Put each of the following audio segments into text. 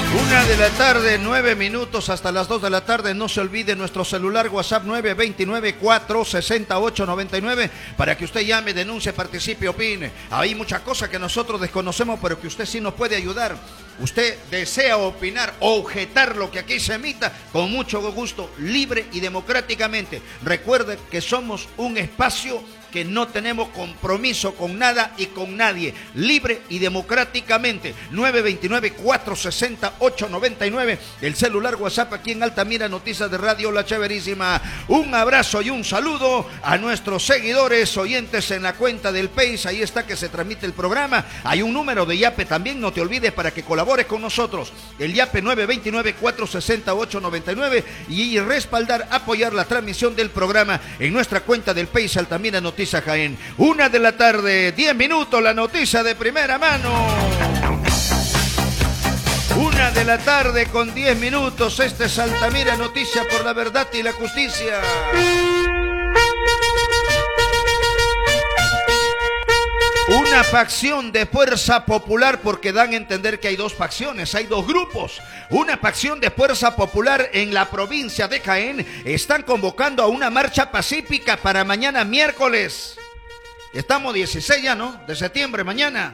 1:09 p.m, hasta las 2 de la tarde. No se olvide nuestro celular WhatsApp 929-468-99 para que usted llame, denuncie, participe, opine. Hay muchas cosas que nosotros desconocemos, pero que usted sí nos puede ayudar. Usted desea opinar o objetar lo que aquí se emita, con mucho gusto, libre y democráticamente. Recuerde que somos un espacio que no tenemos compromiso con nada y con nadie, libre y democráticamente. 929-468-99, el celular WhatsApp aquí en Altamira, Noticias de Radio La Chéverísima. Un abrazo y un saludo a nuestros seguidores, oyentes en la cuenta del Pace, ahí está que se transmite el programa. Hay un número de Yape también, no te olvides, para que colabores con nosotros. El Yape 929-468-99 y respaldar, apoyar la transmisión del programa en nuestra cuenta del Pace Altamira Noticias Jaén. 1:10 p.m, la noticia de primera mano. 1:10 p.m, este es Altamira, noticia por la verdad y la justicia. Una facción de Fuerza Popular, porque dan a entender que hay dos facciones, hay dos grupos. Una facción de Fuerza Popular en la provincia de Jaén están convocando a una marcha pacífica para mañana miércoles. Estamos 16 ya, ¿no? De septiembre, mañana.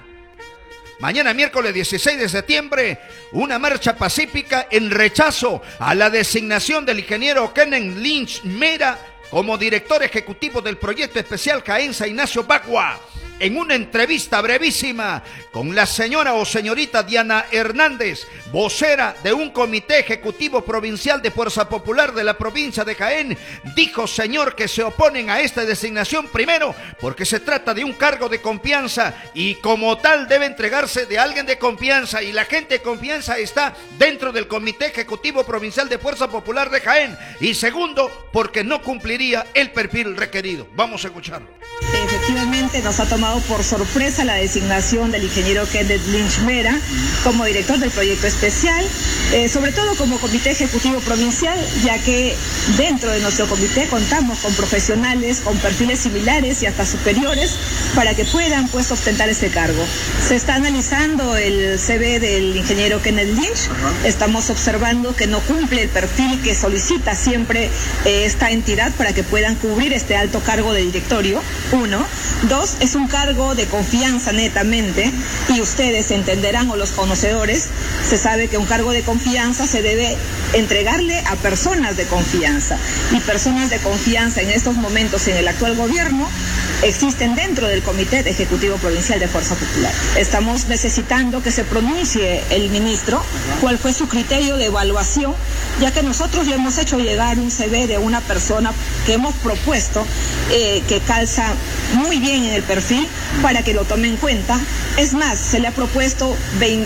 Mañana miércoles 16 de septiembre, una marcha pacífica en rechazo a la designación del ingeniero Kenneth Lynch Mera como director ejecutivo del proyecto especial Jaén San Ignacio Bagua. En una entrevista brevísima con la señora o señorita Diana Hernández, vocera de un comité ejecutivo provincial de Fuerza Popular de la provincia de Jaén, dijo, señor, que se oponen a esta designación, primero porque se trata de un cargo de confianza y como tal debe entregarse de alguien de confianza, y la gente de confianza está dentro del comité ejecutivo provincial de Fuerza Popular de Jaén, y segundo porque no cumpliría el perfil requerido. Vamos a escucharlo. Efectivamente nos ha tomado por sorpresa la designación del ingeniero Kenneth Lynch Mera como director del proyecto especial, sobre todo como comité ejecutivo provincial, ya que dentro de nuestro comité contamos con profesionales con perfiles similares y hasta superiores para que puedan pues ostentar este cargo. Se está analizando el CV del ingeniero Kenneth Lynch, estamos observando que no cumple el perfil que solicita siempre esta entidad para que puedan cubrir este alto cargo de directorio. 1. 2, es un cargo de confianza netamente, y ustedes entenderán, o los conocedores, se sabe que un cargo de confianza se debe entregarle a personas de confianza, y personas de confianza en estos momentos en el actual gobierno existen dentro del Comité Ejecutivo Provincial de Fuerza Popular. Estamos necesitando que se pronuncie el ministro cuál fue su criterio de evaluación, ya que nosotros le hemos hecho llegar un CV de una persona que hemos propuesto que calza muy bien en el perfil para que lo tome en cuenta. Es más, se le ha propuesto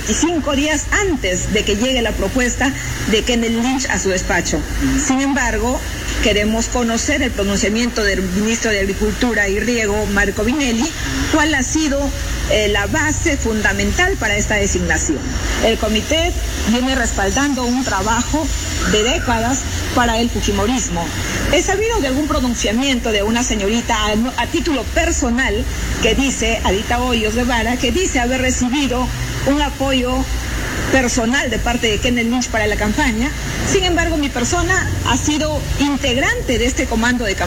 25 días antes de que llegue la propuesta de Kenneth Lynch a su despacho. Sin embargo, queremos conocer el pronunciamiento del ministro de Agricultura y Riego, Marco Vinelli, cuál ha sido la base fundamental para esta designación. El comité viene respaldando un trabajo de décadas para el fujimorismo. He sabido de algún pronunciamiento de una señorita a título personal que dice, Adita Hoyos Guevara, que dice haber recibido un apoyo personal de parte de Kenneth Lynch para la campaña. Sin embargo, mi persona ha sido integrante de este comando de campaña.